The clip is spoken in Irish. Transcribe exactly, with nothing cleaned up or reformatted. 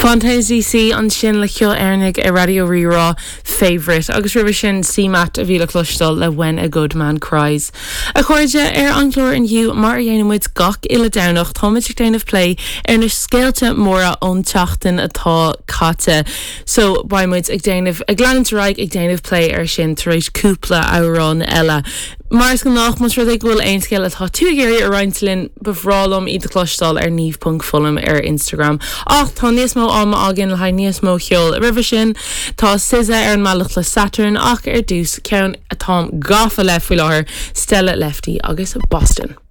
Fantasy C an sin le ceol airnig a radio rirá favourite agus rih sin C-mat a bhí le clostal le When a Good Man Cries. A chuirde ar an chlór in hiú mar dhéanamid gach ile dánach táid déanamh play ar na scéalte móra ón teachtain atá caite. So baimid ag déanamh a glanantarraig ag déanamh play ar sin tar éis cúpla árán eile. Mars go nach mas rud ag bhfuil ein scéil atá tú géirí a reintlinn bhrálam iad a clostal ar níomh punt fullam ar Instagram. Ach tá níos mó am agin le haid níos mó cheol a ribh sin tá sisa ar an meallach le Saturn ach ar dús ceann atá gafa le faoi láthair Stella Lefty agus Boston.